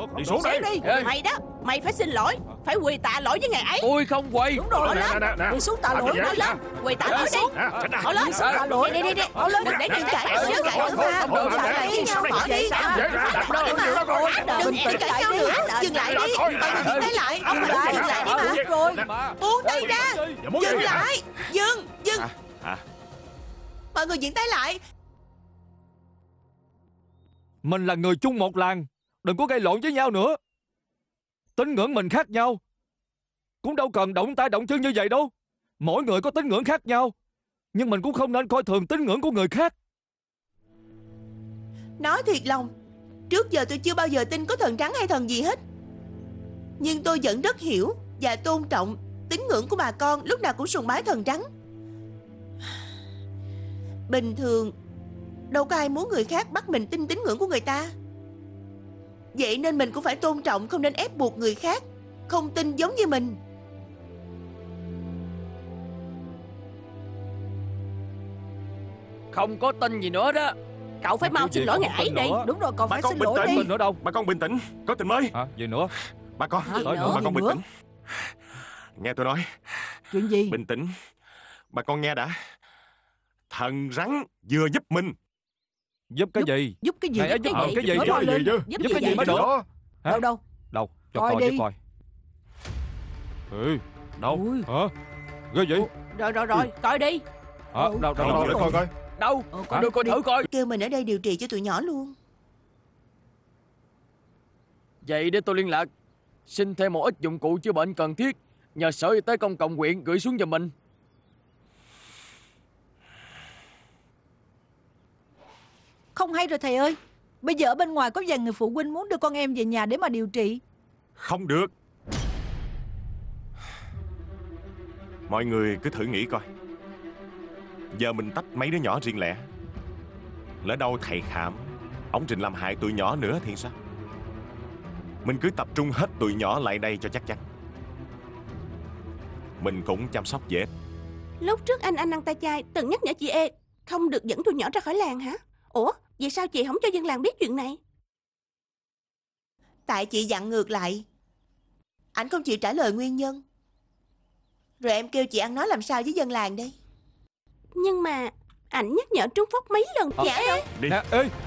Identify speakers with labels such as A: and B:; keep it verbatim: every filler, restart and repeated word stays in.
A: Đi xuống đây.
B: đi. Mày đó, mày phải xin lỗi, phải quỳ tạ lỗi với ngày ấy.
C: Tôi không quỳ.
B: Đúng rồi, lên. Đi xuống tạ lỗi, lên lên. Quỳ tạ lỗi đi. Họ lên, tạ lỗi. Đi đi đi. Họ lên, đừng để chuyện cãi nữa, cãi nữa mà. Đừng cãi với nhau, bỏ đi. Đừng để cãi nhau nữa. Dừng lại đi. Mọi người dừng tay lại. Dừng lại, dừng lại đi mà. Buông tay ra. Dừng lại. Dừng, dừng. Mọi người dừng tay lại.
D: Mình là người chung một làng, đừng có gây lộn với nhau nữa. Tín ngưỡng mình khác nhau, cũng đâu cần động tay động chân như vậy đâu. Mỗi người có tín ngưỡng khác nhau, nhưng mình cũng không nên coi thường tín ngưỡng của người khác.
B: Nói thiệt lòng, trước giờ tôi chưa bao giờ tin có thần trắng hay thần gì hết. Nhưng tôi vẫn rất hiểu và tôn trọng tín ngưỡng của bà con lúc nào cũng sùng bái thần trắng. Bình thường đâu có ai muốn người khác bắt mình tin tín ngưỡng của người ta. Vậy nên mình cũng phải tôn trọng, không nên ép buộc người khác không tin giống như mình.
C: Không có tin gì nữa đó.
B: Cậu phải mau xin lỗi ngày ấy đi. Đúng rồi, cậu phải xin lỗi đi.
D: Nữa đâu?
A: Bà con bình tĩnh, có tin mới.
D: Hả? Gì nữa?
A: Bà con,
B: Gì nữa?
A: bà con bình tĩnh. Nghe tôi nói.
B: Chuyện gì?
A: Bình tĩnh. Bà con nghe đã. Thần rắn vừa giúp mình.
D: Giúp cái gì?
B: Giúp cái gì?
D: Này,
B: Giúp
D: giúp
B: cái gì?
D: cái gì?
B: Nói
D: Giúp
B: lên.
D: cái gì chứ?
B: Giúp
D: Giúp
B: cái
D: cái gì mới được?
B: Đâu đâu?
D: Đâu? Cho
B: Coi
D: coi
B: đi.
D: giúp coi. Ừ, đâu?
B: Ui.
D: Hả? Ghê gì?
B: Rồi rồi rồi, coi đi.
D: Hả? Đâu đâu
A: Đâu,
D: đâu
A: để coi coi.
C: Đâu?
B: Hả?
C: Đưa coi thử coi.
B: Kêu mình ở đây điều trị cho tụi nhỏ luôn.
C: Vậy để tôi liên lạc, xin thêm một ít dụng cụ chữa bệnh cần thiết, nhờ Sở Y tế Công cộng huyện gửi xuống cho mình.
E: Không hay rồi thầy ơi. Bây giờ ở bên ngoài có vài người phụ huynh muốn đưa con em về nhà để mà điều trị.
A: Không được. Mọi người cứ thử nghĩ coi. Giờ mình tách mấy đứa nhỏ riêng lẻ, lỡ đâu thầy Khảm ổng trình làm hại tụi nhỏ nữa thì sao? Mình cứ tập trung hết tụi nhỏ lại đây cho chắc chắn. Mình cũng chăm sóc dễ.
B: Lúc trước anh anh ăn tay chai từng nhắc nhở chị E không được dẫn tụi nhỏ ra khỏi làng hả? Ủa, vì sao chị không cho dân làng biết chuyện này? Tại chị dặn ngược lại. Ảnh không chịu trả lời nguyên nhân. Rồi em kêu chị ăn nói làm sao với dân làng đây? Nhưng mà ảnh nhắc nhở Trúng Phốc mấy lần.
D: Ờ.
B: Dạ đâu.
A: Đi.
D: Nè, ê,